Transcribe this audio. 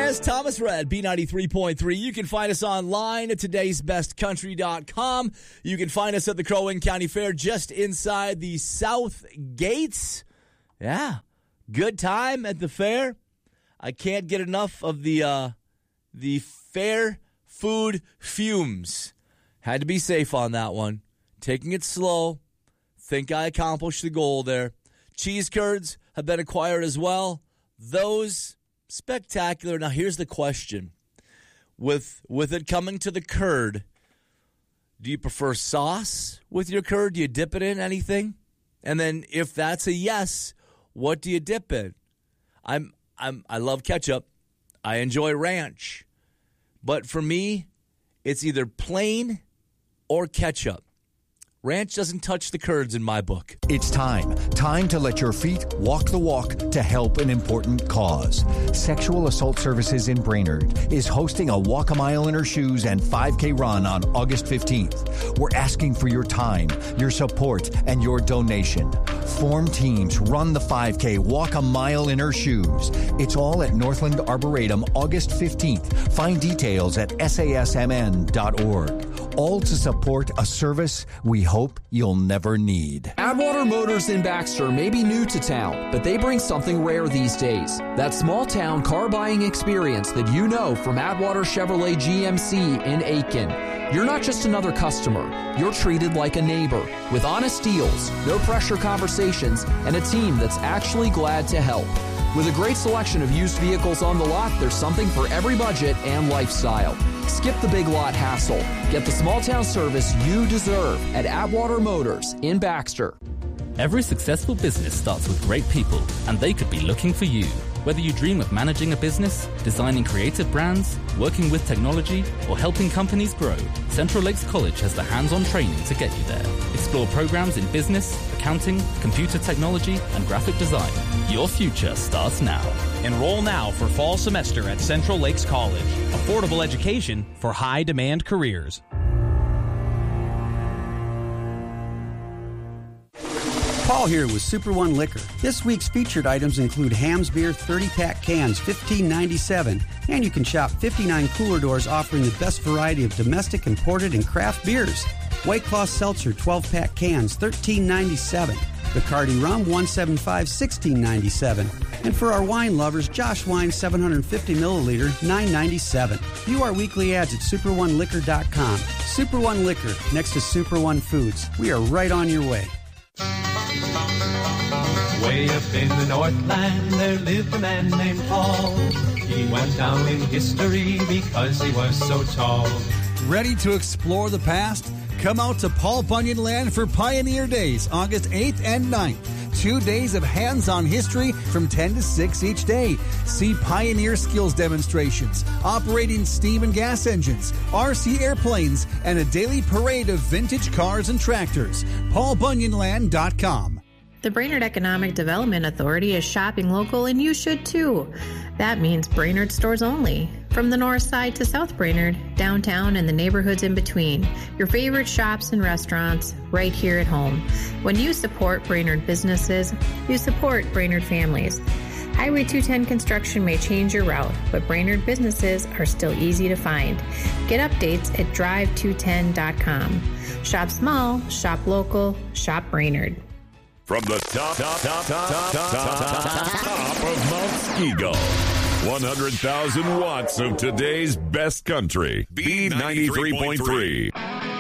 Yes, Thomas Red, B93.3. You can find us online at today'sbestcountry.com. You can find us at the Crow Wing County Fair just inside the South Gates. Yeah, good time at the fair. I can't get enough of the fair food fumes. Had to be safe on that one. Taking it slow. Think I accomplished the goal there. Cheese curds have been acquired as well. Those spectacular. Now here's the question. With it coming to the curd, do you prefer sauce with your curd? Do you dip it in anything? And then if that's a yes, what do you dip in? I love ketchup. I enjoy ranch. But for me, it's either plain or ketchup. Ranch doesn't touch the curds in my book. It's time to let your feet walk the walk to help an important cause. Sexual Assault Services in Brainerd is hosting a Walk a Mile in Her Shoes and 5K run on August 15th. We're asking for your time, your support, and your donation. Form teams, run the 5K, walk a mile in her shoes. It's all at Northland Arboretum, August 15th. Find details at sasmn.org. All to support a service we hope you'll never need. Atwater Motors in Baxter may be new to town, but they bring something rare these days. That small town car buying experience that you know from Atwater Chevrolet GMC in Aiken. You're not just another customer. You're treated like a neighbor with honest deals, no pressure conversations, and a team that's actually glad to help. With a great selection of used vehicles on the lot, there's something for every budget and lifestyle. Skip the big lot hassle. Get the small town service you deserve at Atwater Motors in Baxter. Every successful business starts with great people, and they could be looking for you. Whether you dream of managing a business, designing creative brands, working with technology, or helping companies grow, Central Lakes College has the hands-on training to get you there. Explore programs in business, accounting, computer technology, and graphic design. Your future starts now. Enroll now for fall semester at Central Lakes College. Affordable education for high-demand careers. Paul here with Super One Liquor. This week's featured items include Hamm's Beer 30-pack cans, $15.97, and you can shop 59 cooler doors offering the best variety of domestic, imported, and craft beers. White Claw Seltzer 12-pack cans, $13.97. Bacardi Rum 175, $16.97. And for our wine lovers, Josh Wine 750 milliliter, $9.97. View our weekly ads at superoneliquor.com. Super One Liquor, next to Super One Foods. We are right on your way. Way up in the Northland, there lived a man named Paul. He went down in history because he was so tall. Ready to explore the past? Come out to Paul Bunyan Land for Pioneer Days, August 8th and 9th. 2 days of hands-on history from 10 to 6 each day. See pioneer skills demonstrations, operating steam and gas engines, RC airplanes, and a daily parade of vintage cars and tractors. PaulBunyanLand.com. The Brainerd Economic Development Authority is shopping local, and you should too. That means Brainerd stores only. From the north side to South Brainerd, downtown, and the neighborhoods in between. Your favorite shops and restaurants right here at home. When you support Brainerd businesses, you support Brainerd families. Highway 210 construction may change your route, but Brainerd businesses are still easy to find. Get updates at drive210.com. Shop small, shop local, shop Brainerd. From the top of Mount Skigo, 100,000 watts of today's best country. B93.3.